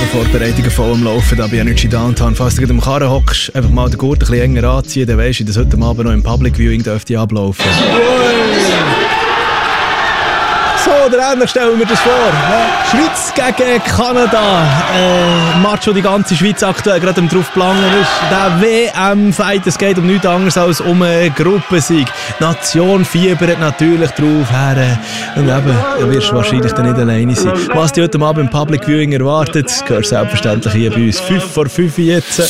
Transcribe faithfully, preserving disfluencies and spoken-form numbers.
Vorbereitungen voll am Laufen da bei Energy Downtown. Falls du im Karren hockst, einfach mal den Gurt ein bisschen enger anziehen, dann weisst du, dass heute Abend noch im Public Viewing dürfte ablaufen. So, der ähnlich stellen wir das vor. Ja. Schweiz gegen Kanada. Äh, Match, wo die ganze Schweiz aktuell gerade drauf planen ist. Der W M-Fight, es geht um nichts anderes als um einen Gruppensieg. Die Nation fiebert natürlich drauf her. Und eben, du wirst wahrscheinlich dann nicht alleine sein. Was dich heute Abend im Public Viewing erwartet, gehört selbstverständlich hier bei uns. fünf vor fünf jetzt.